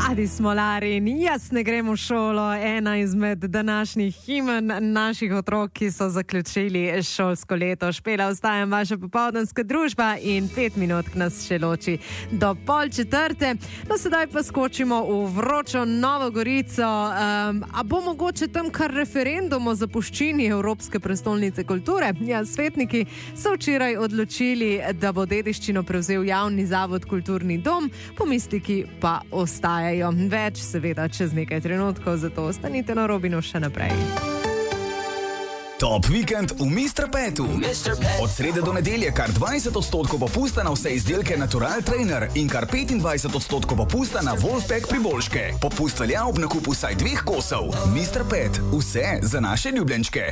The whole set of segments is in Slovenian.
Mladi smolari in jaz ne grem v šolo, ena izmed današnjih himen naših otrok, ki so zaključili šolsko leto. Špela, ostajam vaša popoldanska družba in 5 minut nas še loči do 3:30. No, sedaj pa skočimo v vročo Novo Gorico. A bo mogoče tam kar referendum o zapuščini Evropske prestolnice kulture? Ja, svetniki so včeraj odločili, da bo dediščino prevzel javni zavod Kulturni dom, pomisliki pa ostajajo. Več seveda čez nekaj trenutkov, zato ostanite na Robinu še naprej. Top vikend v Mr. Petu. Od srede do nedelje kar 20% popusta na vse izdelke Natural Trainer in kar 25% popusta na Wolfpack priboljške. Popust velja ob nakupu vsaj 2 kosov. Mr. Pet, vse za naše ljubljenčke.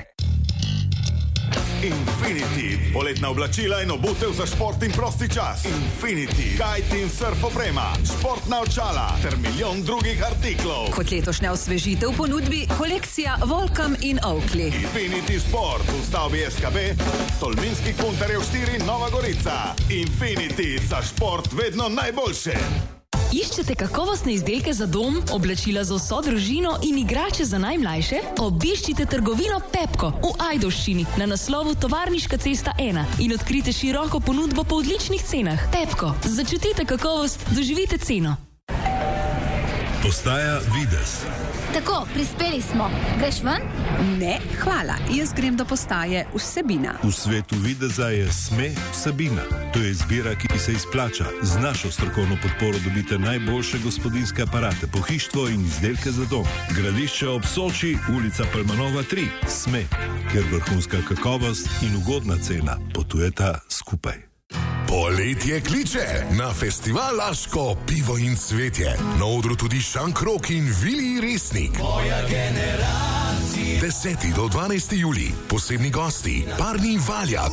Infinity, poletna oblačila in obutev za šport in prosti čas. Infinity, kite in surf oprema, športna očala ter milijon drugih artiklov. Kot letošnja osvežitev ponudbi kolekcija Volcom in Oakley. Infinity Sport v stavbi SKB, Tolminskih puntarjev 4, Nova Gorica. Infinity, za šport vedno najboljše. Iščete kakovostne izdelke za dom, oblačila za vso družino in igrače za najmlajše? Obiščite trgovino Pepko v Ajdovščini na naslovu Tovarniška cesta 1 in odkrite široko ponudbo po odličnih cenah. Pepko, začutite kakovost, doživite ceno. Postaja Videz. Tako, prispeli smo. Greš ven? Ne, hvala. Jaz grem do postaje Vsebina. V svetu videza je SME Vsebina. To je izbira, ki se izplača. Z našo strokovno podporo dobite najboljše gospodinjske aparate, pohištvo in izdelke za dom. Gradišče ob Soči, ulica Palmanova 3. SME, kjer vrhunska kakovost in ugodna cena potujeta skupaj. Poletje kliče na festival Laško, pivo in cvetje. Na odru tudi Šankrok in Vili Resnik. Moja generacija. 10. do 12. julij. Posebni gosti, Parni Valjak.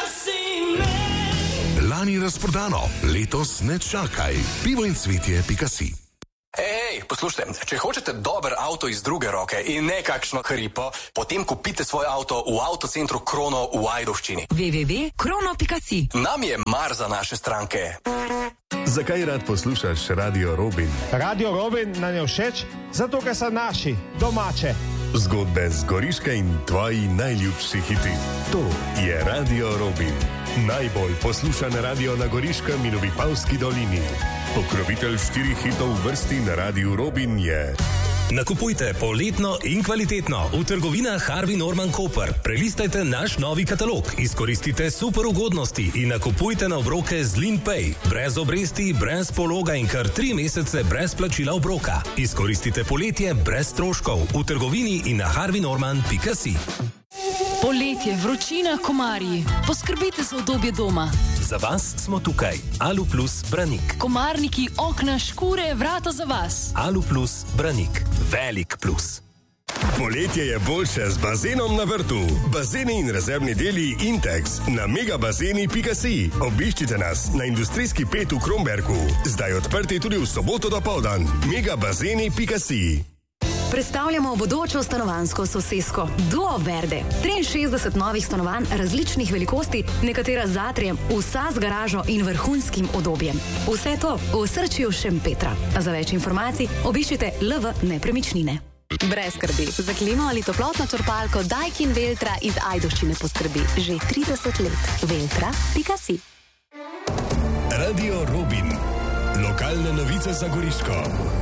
Lani razprodano, letos ne čakaj. Pivo in cvetje.si. Ej, poslušajte, če hočete dober avto iz druge roke in nekakšno hripo, potem kupite svoj avto v avtocentru Krono v Ajdovščini. www.krono.si. Nam je mar za naše stranke. Zakaj rad poslušaš Radio Robin? Radio Robin nam je všeč, zato ker so naši, domače. Zgodbe z Goriške in tvoji najljubši hiti. To je Radio Robin. Najbolj poslušan radio na Goriškem in v Vipavski dolini. Pokrovitelj 4 hitov v vrsti na Radiu Robin je... Nakupujte poletno in kvalitetno v trgovinah Harvey Norman Koper. Prelistajte naš novi katalog, izkoristite super ugodnosti in nakupujte na obroke z LeanPay. Brez obresti, brez pologa in kar 3 mesece brez plačila obroka. Izkoristite poletje brez stroškov v trgovini in na harveynorman.si. Poletje, vročina, komarji. Poskrbite za udobje doma. Za vas smo tukaj. Alu Plus Branik. Komarniki, okna, škure, vrata za vas. Alu Plus Branik. Velik plus. Poletje je boljše z bazenom na vrtu. Bazeni in rezervni deli Intex na megabazeni.si. Obiščite nas na industrijski 5 v Kromberku. Zdaj odprti tudi v soboto dopoldan. megabazeni.si. Predstavljamo bodočo stanovanjsko sosesko Duo Verde. 63 novih stanovanj različnih velikosti, nekatera z atrijem, vsa z garažo in vrhunskim udobjem. Vse to v osrčju Šempetra. Za več informacij obiščite LV Nepremičnine. Brez skrbi. Za klimo ali toplotno črpalko Daikin Veltra iz Ajdovščine poskrbi že 30 let. Veltra.si. Radio Robin. Lokalne novice za Goriško.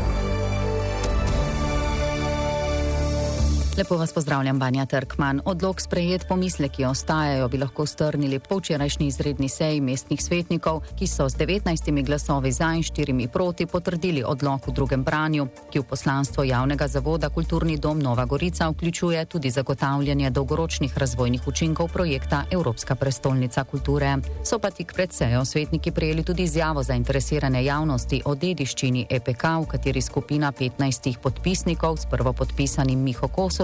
Lepo vas pozdravljam, Banja Trkman. Odlok sprejet, pomisleki ostajajo, bi lahko strnili po včerajšnji izredni seji mestnih svetnikov, ki so z 19 glasovi za in 4 proti potrdili odlok v drugem branju, ki v poslanstvo javnega zavoda Kulturni dom Nova Gorica vključuje tudi zagotavljanje dolgoročnih razvojnih učinkov projekta Evropska prestolnica kulture. So pa tik pred sejo svetniki prejeli tudi izjavo zainteresirane javnosti o dediščini EPK, v kateri skupina 15 podpisnikov s prvopodpisanim Miho Kosovem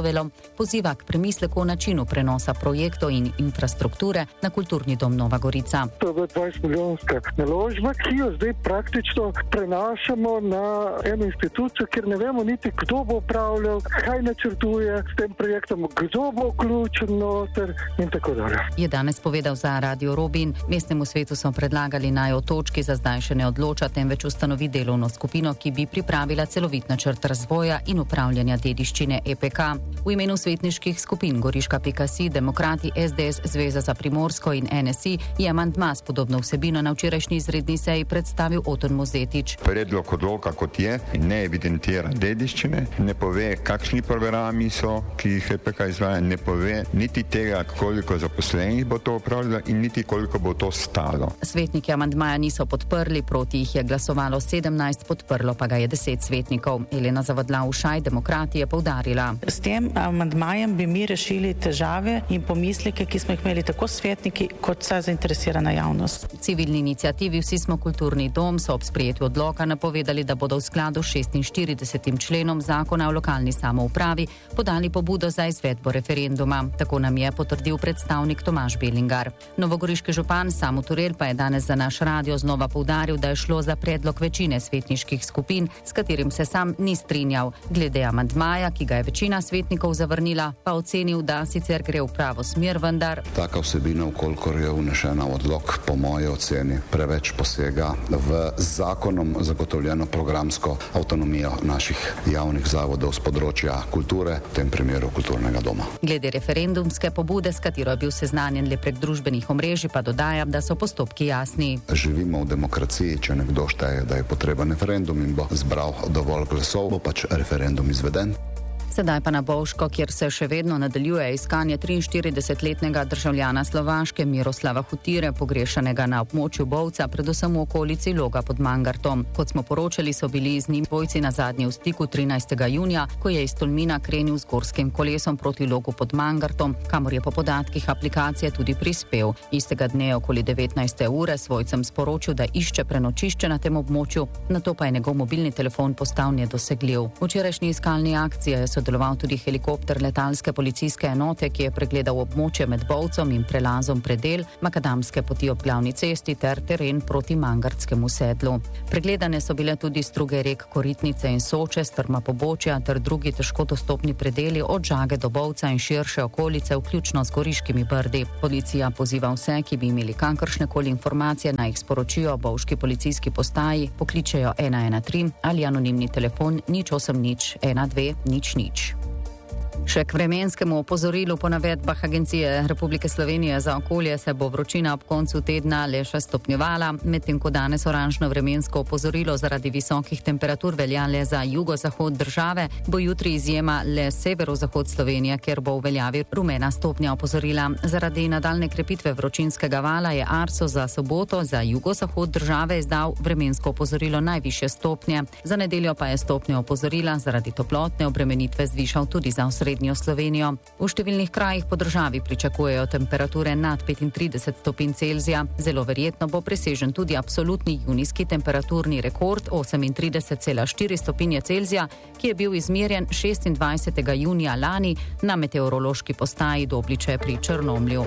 Havelom poziva k premisleku o načinu prenosa projektov in infrastrukture na kulturni dom Nova Gorica. To je 20-milijonska naložba, ki jo zdaj praktično prenašamo na eno institucijo, kjer ne vemo niti, kdo bo upravljal, kaj načrtuje s tem projektom, kdo bo vključen noter in tako dalje. Je danes povedal za Radio Robin. Mestnemu svetu so predlagali, naj o točki za zdaj še ne odloča, temveč ustanovi delovno skupino, ki bi pripravila celovit načrt razvoja in upravljanja dediščine EPK. V imenu svetniških skupin Goriška Pikasi, Demokrati, SDS, Zveza za Primorsko in NSI je amandma s podobno vsebino na včerajšnji izredni seji predstavil Oton Mozetič. Predlog odloka kot je, ne evidentira dediščine, ne pove, kakšni programi so, ki jih EPK izvaja, ne pove niti tega, koliko zaposlenih bo to upravljalo in niti koliko bo to stalo. Svetniki amandmaja niso podprli, proti jih je glasovalo 17, podprlo pa ga je 10 svetnikov. Elena Zavadlav-Ušaj, Demokrati, je poudarila. S tem amandmajem bi mi rešili težave in pomisleke, ki smo jih imeli tako svetniki kot vsa zainteresirana javnost. V civilni iniciativi Vsi smo kulturni dom so ob sprejetju odloka napovedali, da bodo v skladu s 46. členom zakona o lokalni samoupravi podali pobudo za izvedbo referenduma. Tako nam je potrdil predstavnik Tomaž Belingar. Novogoriški župan Samo Turel pa je danes za naš radio znova poudaril, da je šlo za predlog večine svetniških skupin, s katerim se sam ni strinjal. Glede amandmaja, ki ga je večina svetnikov zavrnila, pa ocenil, da sicer gre v pravo smer, vendar taka vsebina, vkolikor je vnešena v odlok, po moji oceni preveč posega v zakonom zagotovljeno programsko avtonomijo naših javnih zavodov z področja kulture, v tem primeru kulturnega doma. Glede referendumske pobude, s katero je bil seznanjen le prek družbenih omrežij, pa dodaja, da so postopki jasni. Živimo v demokraciji, če nekdo šteje, da je potreben referendum in bo zbral dovolj glasov, bo pač referendum izveden. Sedaj pa na Bovško, kjer se še vedno nadaljuje iskanje 43-letnega državljana Slovaške Miroslava Hutire, pogrešanega na območju Bovca, predvsem v okolici Loga pod Mangartom. Kot smo poročali, so bili z njim dvojci nazadnje v stiku 13. junija, ko je iz Tolmina krenil z gorskim kolesom proti Logu pod Mangartom, kamor je po podatkih aplikacije tudi prispel. Istega dne okoli 19. ure svojcem sporočil, da išče prenočišče na tem območju, nato pa je njegov mobilni telefon postal nedosegljiv. V včerajšnji iskalni akciji je sodeloval tudi helikopter letalske policijske enote, ki je pregledal območje med Bovcom in prelazom Predel, makadamske poti ob glavni cesti ter teren proti Mangartskemu sedlu. Pregledane so bile tudi struge rek Koritnice in Soče, strma pobočja ter drugi težko dostopni predeli od Žage do Bovca in širše okolice, vključno z Goriškimi brdi. Policija poziva vse, ki bi imeli kakršnekoli informacije, naj jih sporočijo Bovški policijski postaji, pokličejo 113 ali anonimni telefon 080 12 00. Še k vremenskemu opozorilu po navedbah Agencije Republike Slovenije za okolje se bo vročina ob koncu tedna le še stopnjevala, medtem ko danes oranžno vremensko opozorilo zaradi visokih temperatur velja le za jugozahod države, bo jutri izjema le severozahod Slovenije, kjer bo v veljavi rumena stopnja opozorila. Zaradi nadaljne krepitve vročinskega vala je Arso za soboto za jugozahod države izdal vremensko opozorilo najvišje stopnje. Za nedeljo pa je stopnjo opozorila zaradi toplotne obremenitve zvišal tudi za osrednjo Slovenijo. V številnih krajih po državi pričakujejo temperature nad 35 stopinj Celzija. Zelo verjetno bo presežen tudi absolutni junijski temperaturni rekord 38,4 stopinje Celzija, ki je bil izmerjen 26. junija lani na meteorološki postaji Dobliče pri Črnomlju.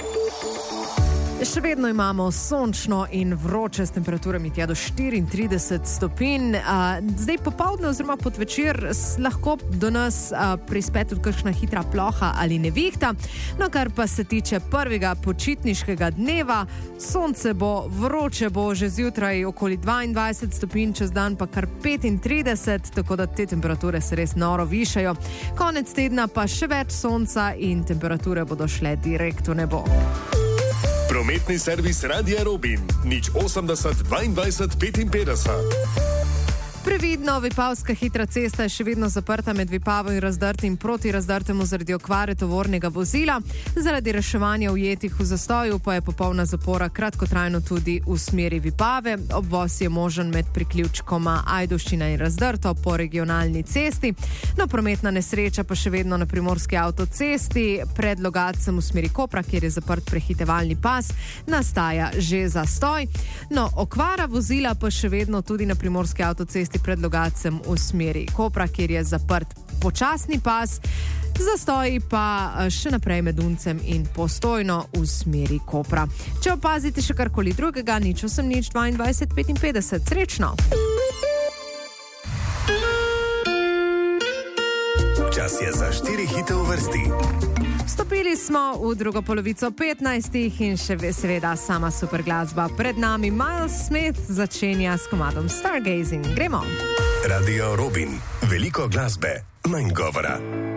Še vedno imamo sončno in vroče s temperaturami tja do 34 stopinj. Zdaj popoldne oziroma podvečer lahko do nas prispe tudi kakšna hitra ploha ali nevihta. No, kar pa se tiče prvega počitniškega dneva, sonce bo, vroče bo že zjutraj okoli 22 stopinj, čez dan pa kar 35, tako da te temperature se res noro višajo. Konec tedna pa še več sonca in temperature bodo šle direkt v nebo. Prometni servis Radia Robin, 080 22 55. Previdno, Vipavska hitra cesta je še vedno zaprta med Vipavo in Razdrtim proti Razdrtemu zaradi okvare tovornega vozila. Zaradi reševanja ujetih v zastoju pa je popolna zapora kratkotrajno tudi v smeri Vipave. Obvoz je možen med priključkoma Ajdovščina in Razdrto po regionalni cesti. No, prometna nesreča pa še vedno na primorski avtocesti. Pred Logatcem v smeri Kopra, kjer je zaprt prehitevalni pas, nastaja že zastoj. No, okvara vozila pa še vedno tudi na primorski avtocesti pred Logatcem v smeri Kopra, kjer je zaprt počasni pas, zastoji pa še naprej med Uncem in Postojno v smeri Kopra. Če opazite še karkoli drugega, 080 22 55. Srečno! Čas je za 4 hite v vrsti. Vstopili smo v drugo polovico 15 in še seveda sama super glasba. Pred nami Miles Smith začenja s komadom Stargazing. Gremo! Radio Robin. Veliko glasbe, manj govora.